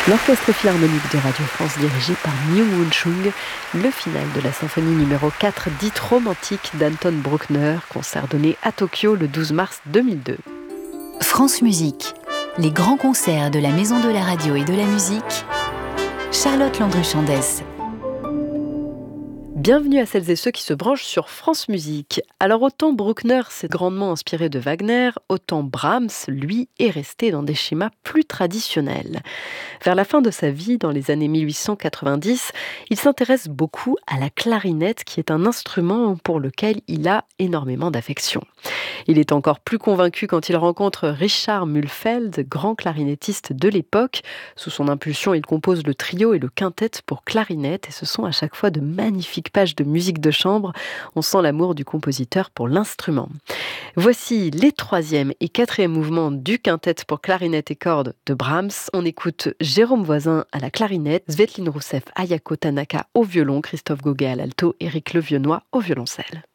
L'Orchestre philharmonique de Radio France dirigé par Myung-Whun Chung, le final de la symphonie numéro 4 dite romantique d'Anton Bruckner, concert donné à Tokyo le 12 mars 2002. France Musique, les grands concerts de la Maison de la Radio et de la Musique, Charlotte Landru-Chandès. Bienvenue à celles et ceux qui se branchent sur France Musique. Alors autant Bruckner s'est grandement inspiré de Wagner, autant Brahms, lui, est resté dans des schémas plus traditionnels. Vers la fin de sa vie, dans les années 1890, il s'intéresse beaucoup à la clarinette, qui est un instrument pour lequel il a énormément d'affection. Il est encore plus convaincu quand il rencontre Richard Mühlfeld, grand clarinettiste de l'époque. Sous son impulsion, il compose le trio et le quintet pour clarinette, et ce sont à chaque fois de magnifiques pages de musique de chambre. On sent l'amour du compositeur pour l'instrument. Voici les 3e et 4e mouvements du quintet pour clarinette et cordes de Brahms. On écoute Jérôme Voisin à la clarinette, Svetlin Rousseff, Ayako Tanaka au violon, Christophe Gauguet à l'alto, Éric Levionnois au violoncelle.